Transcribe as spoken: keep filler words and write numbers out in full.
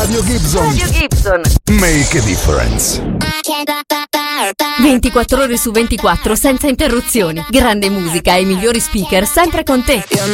Radio Gibson. Radio Gibson. Make a difference. ventiquattro ore su ventiquattro senza interruzioni. Grande musica e i migliori speaker sempre con te.